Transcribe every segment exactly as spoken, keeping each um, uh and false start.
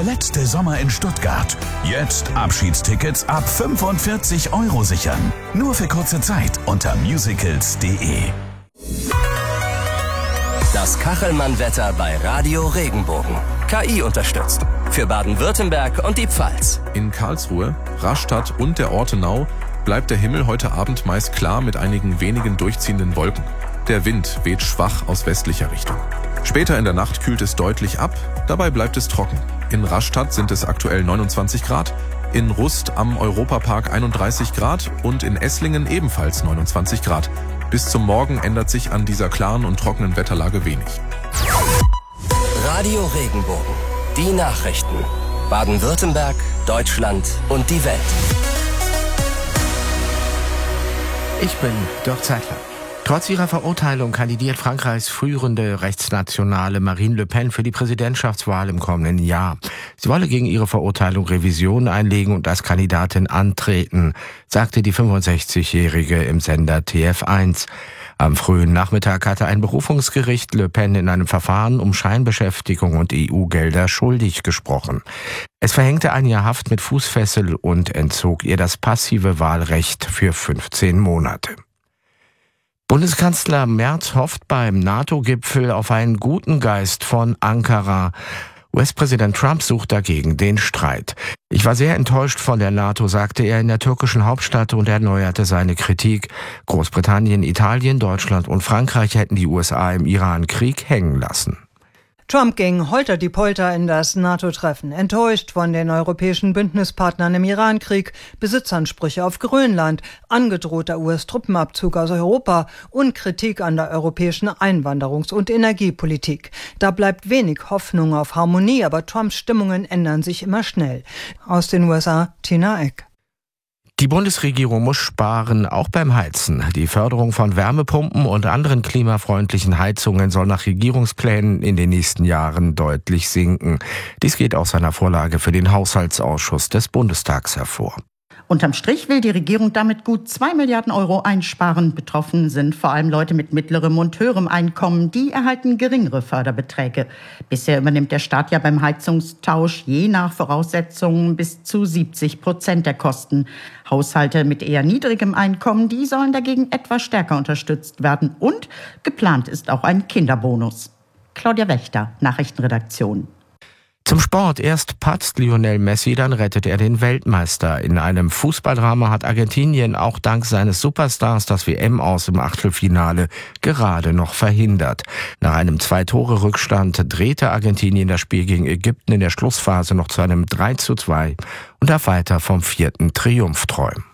Der letzte Sommer in Stuttgart. Jetzt Abschiedstickets ab fünfundvierzig Euro sichern. Nur für kurze Zeit unter musicals punkt de. Das Kachelmann-Wetter bei Radio Regenbogen. K I unterstützt. Für Baden-Württemberg und die Pfalz. In Karlsruhe, Rastatt und der Ortenau bleibt der Himmel heute Abend meist klar mit einigen wenigen durchziehenden Wolken. Der Wind weht schwach aus westlicher Richtung. Später in der Nacht kühlt es deutlich ab, dabei bleibt es trocken. In Rastatt sind es aktuell neunundzwanzig Grad, in Rust am Europapark einunddreißig Grad und in Esslingen ebenfalls neunundzwanzig Grad. Bis zum Morgen ändert sich an dieser klaren und trockenen Wetterlage wenig. Radio Regenbogen. Die Nachrichten. Baden-Württemberg, Deutschland und die Welt. Ich bin Dirk Zeitler. Trotz ihrer Verurteilung kandidiert Frankreichs führende Rechtsnationale Marine Le Pen für die Präsidentschaftswahl im kommenden Jahr. Sie wolle gegen ihre Verurteilung Revision einlegen und als Kandidatin antreten, sagte die fünfundsechzigjährige im Sender T F eins. Am frühen Nachmittag hatte ein Berufungsgericht Le Pen in einem Verfahren um Scheinbeschäftigung und E U-Gelder schuldig gesprochen. Es verhängte ein Jahr Haft mit Fußfessel und entzog ihr das passive Wahlrecht für fünfzehn Monate. Bundeskanzler Merz hofft beim NATO-Gipfel auf einen guten Geist von Ankara. U S-Präsident Trump sucht dagegen den Streit. Ich war sehr enttäuscht von der NATO, sagte er in der türkischen Hauptstadt und erneuerte seine Kritik. Großbritannien, Italien, Deutschland und Frankreich hätten die U S A im Iran-Krieg hängen lassen. Trump ging holter-die-polter in das NATO-Treffen, enttäuscht von den europäischen Bündnispartnern im Iran-Krieg, Besitzansprüche auf Grönland, angedrohter U S-Truppenabzug aus Europa und Kritik an der europäischen Einwanderungs- und Energiepolitik. Da bleibt wenig Hoffnung auf Harmonie, aber Trumps Stimmungen ändern sich immer schnell. Aus den U S A, Tina Eck. Die Bundesregierung muss sparen, auch beim Heizen. Die Förderung von Wärmepumpen und anderen klimafreundlichen Heizungen soll nach Regierungsplänen in den nächsten Jahren deutlich sinken. Dies geht aus einer Vorlage für den Haushaltsausschuss des Bundestags hervor. Unterm Strich will die Regierung damit gut zwei Milliarden Euro einsparen. Betroffen sind vor allem Leute mit mittlerem und höherem Einkommen. Die erhalten geringere Förderbeträge. Bisher übernimmt der Staat ja beim Heizungstausch je nach Voraussetzungen bis zu siebzig Prozent der Kosten. Haushalte mit eher niedrigem Einkommen, die sollen dagegen etwas stärker unterstützt werden. Und geplant ist auch ein Kinderbonus. Claudia Wächter, Nachrichtenredaktion. Zum Sport. Erst patzt Lionel Messi, dann rettet er den Weltmeister. In einem Fußballdrama hat Argentinien auch dank seines Superstars das W M-Aus im Achtelfinale gerade noch verhindert. Nach einem Zwei-Tore-Rückstand drehte Argentinien das Spiel gegen Ägypten in der Schlussphase noch zu einem drei zu zwei und darf weiter vom vierten Triumph träumen.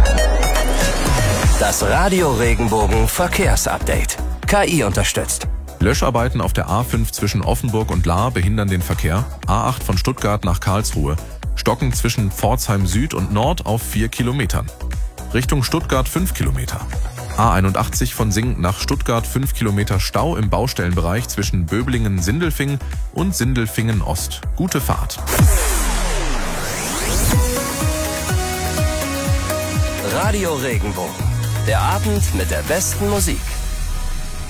Das Radio Regenbogen Verkehrsupdate. K I unterstützt. Löscharbeiten auf der A fünf zwischen Offenburg und Lahr behindern den Verkehr. A acht von Stuttgart nach Karlsruhe. Stocken zwischen Pforzheim Süd und Nord auf vier Kilometern. Richtung Stuttgart fünf Kilometer. A einundachtzig von Sing nach Stuttgart fünf Kilometer Stau im Baustellenbereich zwischen Böblingen-Sindelfingen und Sindelfingen-Ost. Gute Fahrt. Radio Regenbogen. Der Abend mit der besten Musik.